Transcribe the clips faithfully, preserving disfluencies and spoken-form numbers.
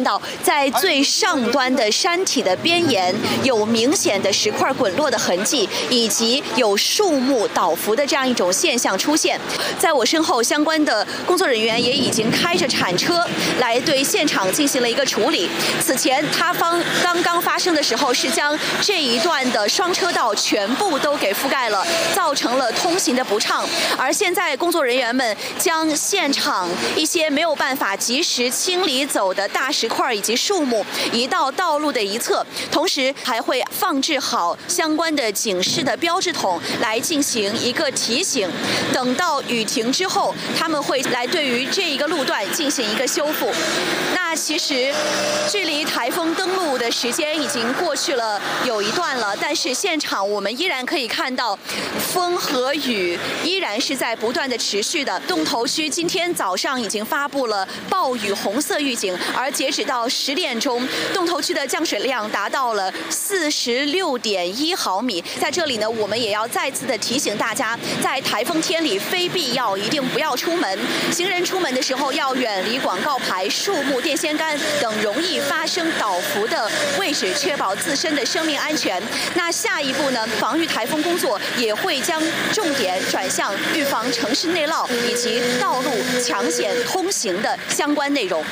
到，在最上端的山体的边沿有明显的石块滚落的痕迹，以及有树木倒伏的这样一种现象出现。在我身后，相关的工作人员也已经开着铲车来对现场进行了一个处理。此前塌方刚刚发生的时候，是将这一段的双车道全部都给覆盖了，造成了通行的不畅。而现在工作人员们将现场一些没有办法及时清理走的大石块以及树木移到道路的一侧，同时还会放置好相关的警示的标志筒来进行一个提醒。等到雨停之后，他们会来对于这一个路段进行一个修复。那其实距离台风登陆的时间已经过去了有一段了，但是现场我们依然可以看到风和雨依然是在不断的持续的。洞头区今天早上已经发布了暴雨红色预警，而截止到十点钟，洞头区的降水量达到了四十六点一毫米。在这里呢，我们也要再次的提醒大家，在台风天里非必要一定不要出门，行人出门的时候要远离广告牌、树木、电线杆等容易发生倒伏的位置，确保自身的生命安全。那下一步呢，防御台风工作也会将重点转向预防城市内涝以及道路抢险通行的相关内容。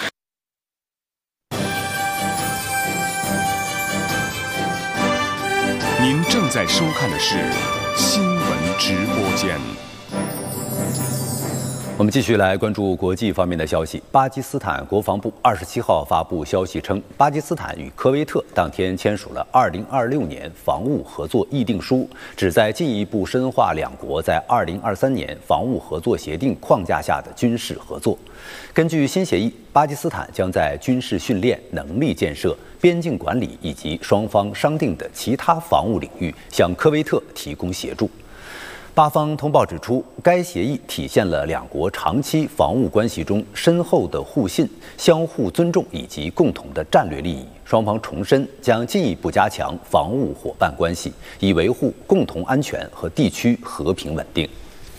您正在收看的是新闻直播间。 我们继续来关注国际方面的消息。巴基斯坦国防部二十七号发布消息称，巴基斯坦与科威特当天签署了二零二六年防务合作议定书，旨在进一步深化两国在二零二三年防务合作协定框架下的军事合作。根据新协议，巴基斯坦将在军事训练、能力建设、边境管理以及双方商定的其他防务领域向科威特提供协助。巴方通报指出，该协议体现了两国长期防务关系中深厚的互信、相互尊重以及共同的战略利益。双方重申将进一步加强防务伙伴关系，以维护共同安全和地区和平稳定。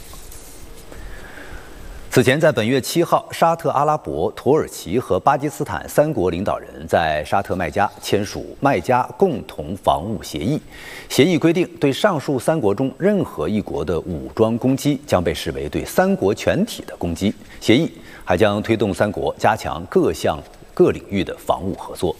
此前，在本月七号，沙特阿拉伯、土耳其和巴基斯坦三国领导人在沙特麦加签署麦加共同防务协议。协议规定，对上述三国中任何一国的武装攻击将被视为对三国全体的攻击。协议还将推动三国加强各项各领域的防务合作。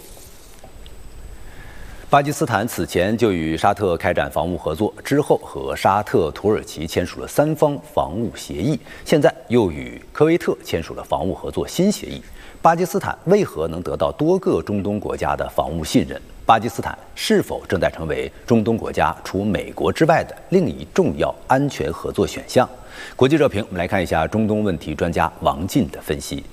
巴基斯坦此前就与沙特开展防务合作，之后和沙特、土耳其签署了三方防务协议，现在又与科威特签署了防务合作新协议。巴基斯坦为何能得到多个中东国家的防务信任？巴基斯坦是否正在成为中东国家除美国之外的另一重要安全合作选项？国际热评，我们来看一下中东问题专家王进的分析。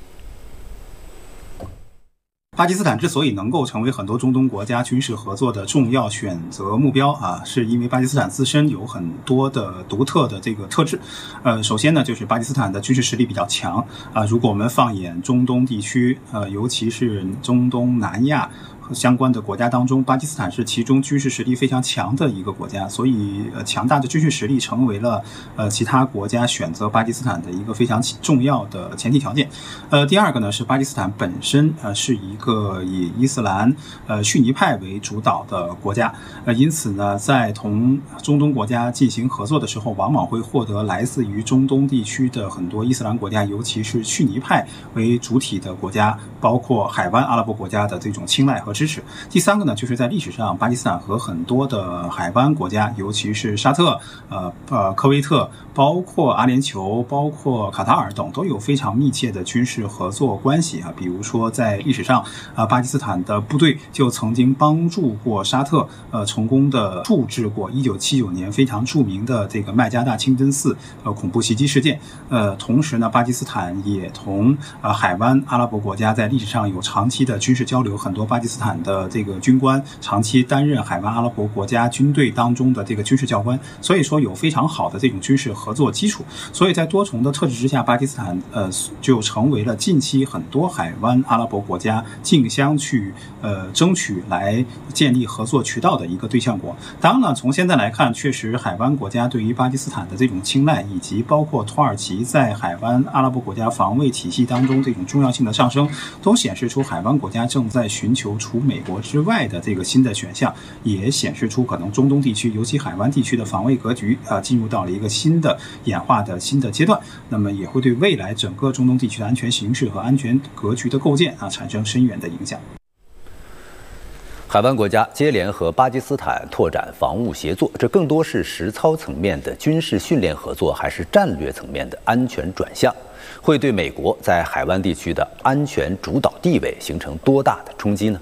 巴基斯坦之所以能够成为很多中东国家军事合作的重要选择目标啊，是因为巴基斯坦自身有很多的独特的这个特质。呃，首先呢，就是巴基斯坦的军事实力比较强啊。如果我们放眼中东地区，呃，尤其是中东南亚和相关的国家当中，巴基斯坦是其中军事实力非常强的一个国家，所以呃，强大的军事实力成为了呃其他国家选择巴基斯坦的一个非常重要的前提条件。呃，第二个呢是巴基斯坦本身呃是一个以伊斯兰呃逊尼派为主导的国家，呃，因此呢，在同中东国家进行合作的时候，往往会获得来自于中东地区的很多伊斯兰国家，尤其是逊尼派为主体的国家，包括海湾阿拉伯国家的这种青睐和支持。第三个呢，就是在历史上，巴基斯坦和很多的海湾国家，尤其是沙特、呃呃科威特，包括阿联酋、包括卡塔尔等，都有非常密切的军事合作关系啊。比如说，在历史上，啊，巴基斯坦的部队就曾经帮助过沙特，呃，成功的处置过一九七九年非常著名的这个麦加大清真寺呃恐怖袭击事件。呃，同时呢，巴基斯坦也同呃海湾阿拉伯国家在历史上有长期的军事交流，很多巴基斯坦坦的这个军官，长期担任海湾阿拉伯国家军队当中的这个军事教官，所以说有非常好的这种军事合作基础。所以在多重的特质之下，巴基斯坦呃就成为了近期很多海湾阿拉伯国家竞相去呃争取来建立合作渠道的一个对象国。当然了，从现在来看，确实海湾国家对于巴基斯坦的这种青睐，以及包括土耳其在海湾阿拉伯国家防卫体系当中这种重要性的上升，都显示出海湾国家正在寻求除美国之外的这个新的选项，也显示出可能中东地区，尤其海湾地区的防卫格局啊、呃、进入到了一个新的演化的新的阶段，那么也会对未来整个中东地区的安全形势和安全格局的构建啊产生深远的影响。 海湾国家接连和巴基斯坦拓展防务协作，这更多是实操层面的军事训练合作，还是战略层面的安全转向？会对美国在海湾地区的安全主导地位形成多大的冲击呢？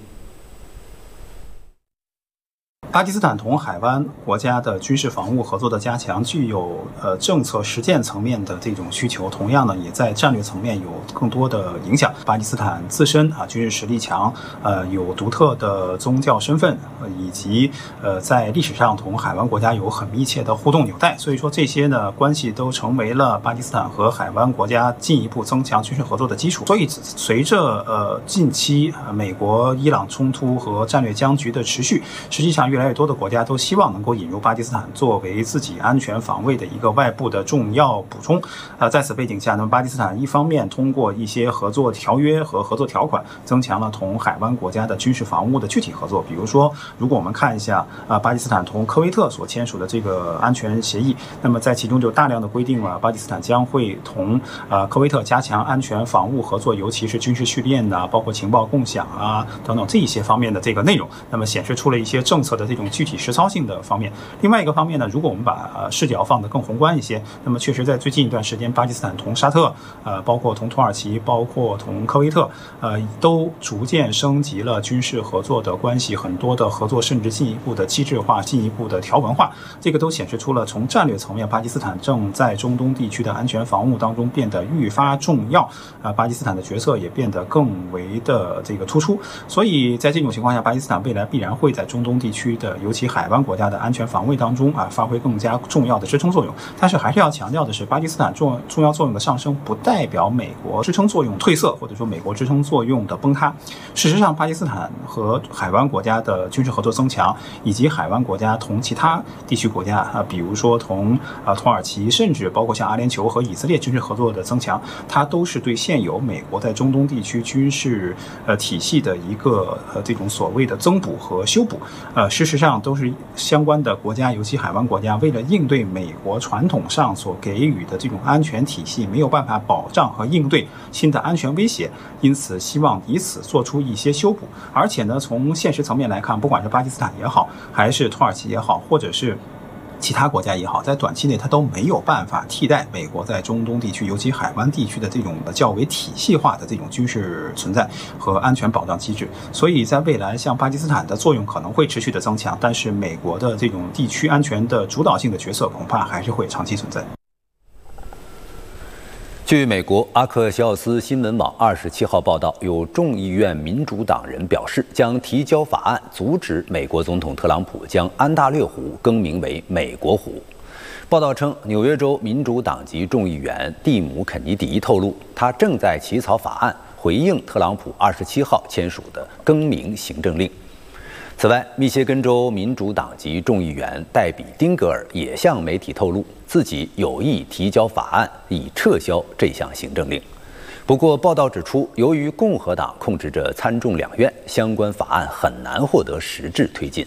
巴基斯坦同海湾国家的军事防务合作的加强，具有呃政策实践层面的这种需求，同样呢，也在战略层面有更多的影响。巴基斯坦自身啊军事实力强，呃有独特的宗教身份，呃、以及呃在历史上同海湾国家有很密切的互动纽带，所以说这些呢关系都成为了巴基斯坦和海湾国家进一步增强军事合作的基础。所以随着呃近期美国伊朗冲突和战略僵局的持续，实际上越来越多的国家都希望能够引入巴基斯坦作为自己安全防卫的一个外部的重要补充。呃，在此背景下，那么巴基斯坦一方面通过一些合作条约和合作条款，增强了同海湾国家的军事防务的具体合作。比如说，如果我们看一下啊、呃，巴基斯坦同科威特所签署的这个安全协议，那么在其中就大量的规定了巴基斯坦将会同呃科威特加强安全防务合作，尤其是军事训练呐、啊，包括情报共享啊等等这一些方面的这个内容，那么显示出了一些政策的这种具体实操性的方面。另外一个方面呢，如果我们把呃视角放得更宏观一些，那么确实在最近一段时间，巴基斯坦同沙特，呃，包括同土耳其，包括同科威特，呃，都逐渐升级了军事合作的关系，很多的合作甚至进一步的机制化、进一步的条文化，这个都显示出了从战略层面，巴基斯坦正在中东地区的安全防务当中变得愈发重要，啊、呃，巴基斯坦的角色也变得更为的这个突出。所以在这种情况下，巴基斯坦未来必然会在中东地区的尤其海湾国家的安全防卫当中啊，发挥更加重要的支撑作用。但是还是要强调的是，巴基斯坦重重要作用的上升，不代表美国支撑作用褪色，或者说美国支撑作用的崩塌。事实上，巴基斯坦和海湾国家的军事合作增强，以及海湾国家同其他地区国家啊，比如说同啊土耳其，甚至包括像阿联酋和以色列军事合作的增强，它都是对现有美国在中东地区军事呃体系的一个呃这种所谓的增补和修补。呃，事实上都是相关的国家，尤其海湾国家，为了应对美国传统上所给予的这种安全体系没有办法保障和应对新的安全威胁，因此希望以此做出一些修补。而且呢，从现实层面来看，不管是巴基斯坦也好，还是土耳其也好，或者是其他国家也好，在短期内它都没有办法替代美国在中东地区，尤其海湾地区的这种的较为体系化的这种军事存在和安全保障机制。所以在未来，像巴基斯坦的作用可能会持续的增强，但是美国的这种地区安全的主导性的角色恐怕还是会长期存在。 据美国阿克西奥斯新闻网二十七号报道，有众议院民主党人表示将提交法案，阻止美国总统特朗普将安大略湖更名为美国湖。报道称，纽约州民主党籍众议员蒂姆·肯尼迪透露，他正在起草法案，回应特朗普二十七号签署的更名行政令。此外，密歇根州民主党籍众议员戴比·丁格尔也向媒体透露，自己有意提交法案以撤销这项行政令。不过，报道指出，由于共和党控制着参众两院，相关法案很难获得实质推进。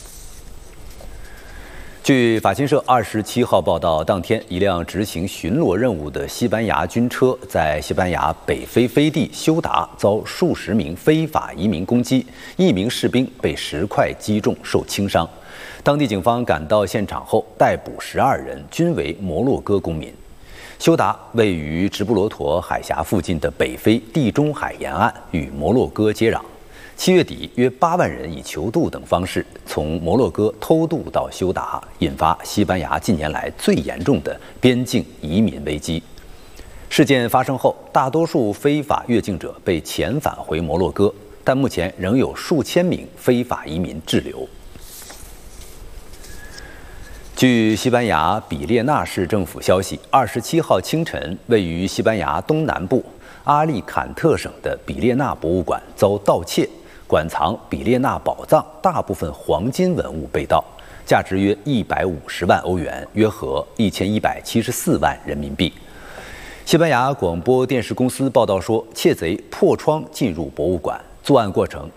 据法新社二十七号报道，当天一辆执行巡逻任务的西班牙军车在西班牙北非飞地休达遭数十名非法移民攻击，一名士兵被石块击中受轻伤。当地警方赶到现场后，逮捕十二人，均为摩洛哥公民。休达位于直布罗陀海峡附近的北非地中海沿岸，与摩洛哥接壤。七月底，约八万人以求渡等方式从摩洛哥偷渡到休达，引发西班牙近年来最严重的边境移民危机。事件发生后，大多数非法越境者被遣返回摩洛哥， 但目前仍有数千名非法移民滞留。据西班牙比列纳市政府消息，二十七号清晨，位于西班牙东南部阿利坎特省的比列纳博物馆遭盗窃，馆藏比列纳宝藏大部分黄金文物被盗，价值约一百五十万欧元，约合一千一百七十四万人民币。西班牙广播电视公司报道说，窃贼破窗进入博物馆，作案过程